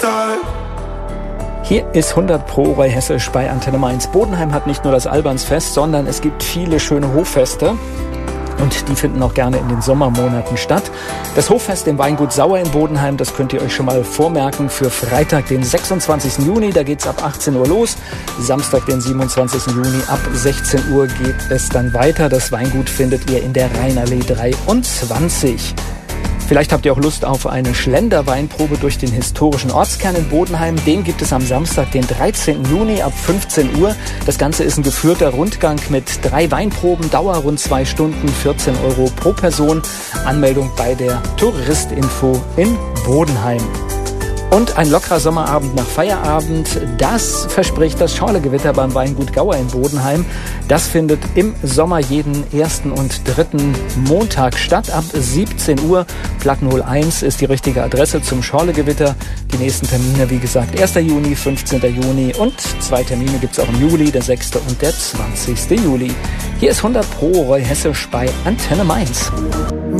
Hier ist 100 Pro Roy Hessisch bei Antenne Mainz. Bodenheim hat nicht nur das Albansfest, sondern es gibt viele schöne Hoffeste. Und die finden auch gerne in den Sommermonaten statt. Das Hoffest im Weingut Sauer in Bodenheim, das könnt ihr euch schon mal vormerken für Freitag, den 26. Juni. Da geht's ab 18 Uhr los. Samstag, den 27. Juni, ab 16 Uhr geht es dann weiter. Das Weingut findet ihr in der Rheinallee 23. Vielleicht habt ihr auch Lust auf eine Schlenderweinprobe durch den historischen Ortskern in Bodenheim. Den gibt es am Samstag, den 13. Juni ab 15 Uhr. Das Ganze ist ein geführter Rundgang mit 3 Weinproben, Dauer rund 2 Stunden, 14 Euro pro Person. Anmeldung bei der Touristinfo in Bodenheim. Und ein lockerer Sommerabend nach Feierabend, das verspricht das Schorlegewitter beim Weingut Gauer in Bodenheim. Das findet im Sommer jeden 1. und 3. Montag statt, ab 17 Uhr. Platten 01 ist die richtige Adresse zum Schorlegewitter. Die nächsten Termine, wie gesagt, 1. Juni, 15. Juni und 2 Termine gibt es auch im Juli, der 6. und der 20. Juli. Hier ist 100 Pro Roy Hessisch bei Antenne Mainz.